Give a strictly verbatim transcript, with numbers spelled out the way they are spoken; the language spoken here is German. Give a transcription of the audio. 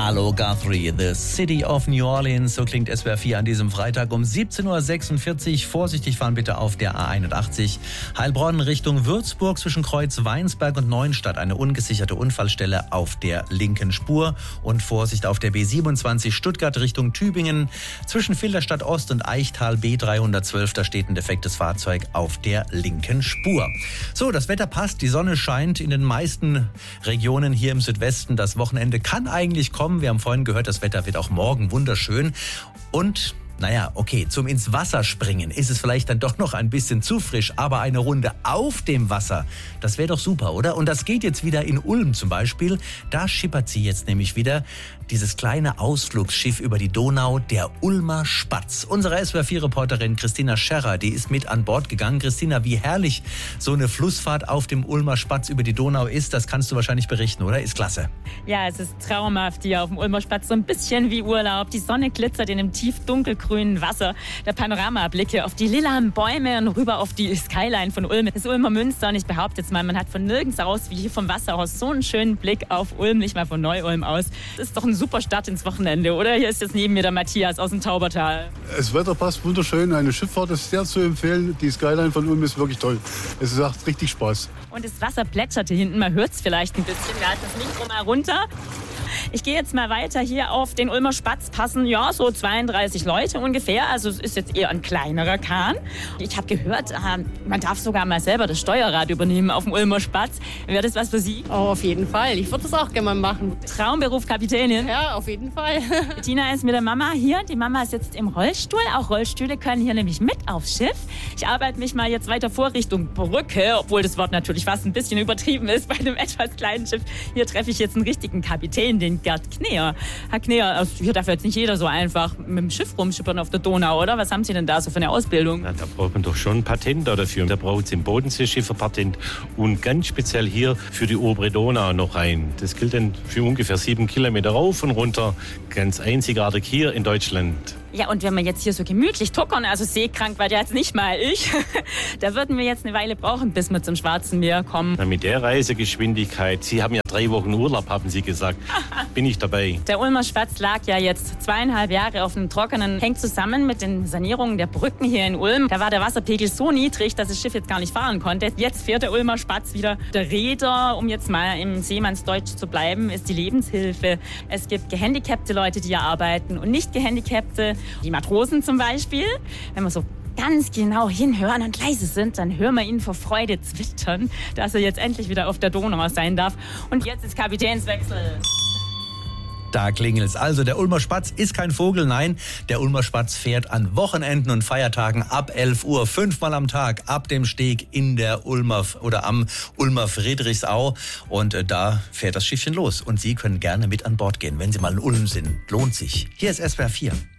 Arlo Guthrie, The City of New Orleans. So klingt S W R vier an diesem Freitag um siebzehn Uhr sechsundvierzig. Vorsichtig fahren bitte auf der A einundachtzig. Heilbronn Richtung Würzburg zwischen Kreuz Weinsberg und Neuenstadt. Eine ungesicherte Unfallstelle auf der linken Spur. Und Vorsicht auf der B siebenundzwanzig Stuttgart Richtung Tübingen. Zwischen Filderstadt Ost und Eichtal B dreihundertzwölf. Da steht ein defektes Fahrzeug auf der linken Spur. So, das Wetter passt. Die Sonne scheint in den meisten Regionen hier im Südwesten. Das Wochenende kann eigentlich kommen. Wir haben vorhin gehört, das Wetter wird auch morgen wunderschön. Und naja, okay, zum ins Wasser springen ist es vielleicht dann doch noch ein bisschen zu frisch, aber eine Runde auf dem Wasser, das wäre doch super, oder? Und das geht jetzt wieder in Ulm zum Beispiel. Da schippert sie jetzt nämlich wieder, dieses kleine Ausflugsschiff über die Donau, der Ulmer Spatz. Unsere S W R vier Reporterin Christina Scherrer, die ist mit an Bord gegangen. Christina, wie herrlich so eine Flussfahrt auf dem Ulmer Spatz über die Donau ist, das kannst du wahrscheinlich berichten, oder? Ist klasse. Ja, es ist traumhaft hier auf dem Ulmer Spatz, so ein bisschen wie Urlaub. Die Sonne glitzert in dem tief dunkelgrünen Wasser. Der Panoramablicke auf die lilanen Bäume und rüber auf die Skyline von Ulm. Das Ulmer Münster, und ich behaupte jetzt mal, man hat von nirgends aus, wie hier vom Wasser aus, so einen schönen Blick auf Ulm, nicht mal von Neu-Ulm aus. Das ist doch ein super Start ins Wochenende, oder? Hier ist jetzt neben mir der Matthias aus dem Taubertal. Das Wetter passt wunderschön. Eine Schifffahrt ist sehr zu empfehlen. Die Skyline von Ulm ist wirklich toll. Es macht richtig Spaß. Und das Wasser plätschert hier hinten. Man hört es vielleicht ein bisschen. Da ist das Mikro mal runter. Ich gehe jetzt mal weiter. Hier auf den Ulmer Spatz passen ja so zweiunddreißig Leute ungefähr. Also es ist jetzt eher ein kleinerer Kahn. Ich habe gehört, äh, man darf sogar mal selber das Steuerrad übernehmen auf dem Ulmer Spatz. Wäre das was für Sie? Oh, auf jeden Fall. Ich würde das auch gerne mal machen. Traumberuf Kapitänin? Ja, auf jeden Fall. Tina ist mit der Mama hier. Die Mama sitzt im Rollstuhl. Auch Rollstühle können hier nämlich mit aufs Schiff. Ich arbeite mich mal jetzt weiter vor Richtung Brücke, obwohl das Wort natürlich fast ein bisschen übertrieben ist bei einem etwas kleinen Schiff. Hier treffe ich jetzt einen richtigen Kapitän, den Gerd Kneer. Herr Kneer, also hier darf jetzt nicht jeder so einfach mit dem Schiff rumschippern auf der Donau, oder? Was haben Sie denn da so für eine Ausbildung? Na, da braucht man doch schon ein Patent dafür. Da braucht es im Bodenseeschiffer Patent und ganz speziell hier für die obere Donau noch ein. Das gilt dann für ungefähr sieben Kilometer rauf und runter. Ganz einzigartig hier in Deutschland. Ja, und wenn wir jetzt hier so gemütlich tuckern, also seekrank war ja jetzt nicht mal ich, da würden wir jetzt eine Weile brauchen, bis wir zum Schwarzen Meer kommen. Na, mit der Reisegeschwindigkeit, Sie haben ja drei Wochen Urlaub, haben Sie gesagt, bin ich dabei. Der Ulmer Spatz lag ja jetzt zweieinhalb Jahre auf dem Trockenen, hängt zusammen mit den Sanierungen der Brücken hier in Ulm. Da war der Wasserpegel so niedrig, dass das Schiff jetzt gar nicht fahren konnte. Jetzt fährt der Ulmer Spatz wieder. Der Räder, um jetzt mal im Seemannsdeutsch zu bleiben, ist die Lebenshilfe. Es gibt gehandicapte Leute, die hier arbeiten und nicht gehandicapte. Die Matrosen zum Beispiel, wenn wir so ganz genau hinhören und leise sind, dann hören wir ihn vor Freude zwittern, dass er jetzt endlich wieder auf der Donau sein darf. Und jetzt ist Kapitänswechsel. Da klingelt's. Also der Ulmer Spatz ist kein Vogel, nein, der Ulmer Spatz fährt an Wochenenden und Feiertagen ab elf Uhr, fünfmal am Tag, ab dem Steg in der Ulmer oder am Ulmer Friedrichsau. Und äh, da fährt das Schiffchen los. Und Sie können gerne mit an Bord gehen, wenn Sie mal in Ulm sind. Lohnt sich. Hier ist S W R vier.